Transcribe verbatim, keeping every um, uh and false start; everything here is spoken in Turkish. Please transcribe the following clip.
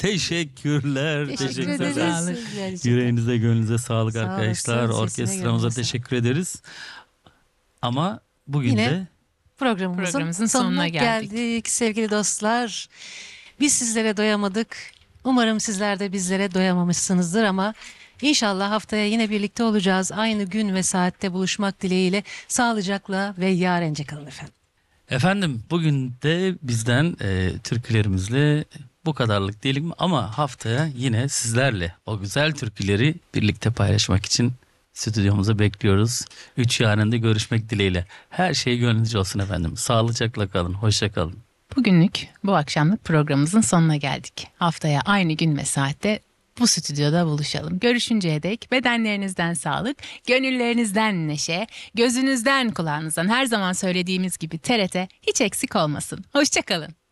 Teşekkürler. Teşekkür Teşekkürler. ederiz. Gerçekten. Yüreğinize gönlünüze sağlık Sağ arkadaşlar. olasın, sesine Orkestramıza gönlünüze teşekkür ederiz. Ama bugün Yine de Programımızın, Programımızın sonuna, sonuna geldik. geldik sevgili dostlar. Biz sizlere doyamadık. Umarım sizler de bizlere doyamamışsınızdır ama inşallah haftaya yine birlikte olacağız. Aynı gün ve saatte buluşmak dileğiyle sağlıcakla ve yarence kalın efendim. efendim bugün de bizden e, türkülerimizle bu kadarlık diyelim ama haftaya yine sizlerle o güzel türküleri birlikte paylaşmak için stüdyomuza bekliyoruz. Üç yarında görüşmek dileğiyle. Her şey gönlünüzce olsun efendim. Sağlıcakla kalın. Hoşça kalın. Bugünlük bu akşamlık programımızın sonuna geldik. Haftaya aynı gün ve saatte bu stüdyoda buluşalım. Görüşünceye dek bedenlerinizden sağlık, gönüllerinizden neşe, gözünüzden kulağınızdan her zaman söylediğimiz gibi T R T hiç eksik olmasın. Hoşça kalın.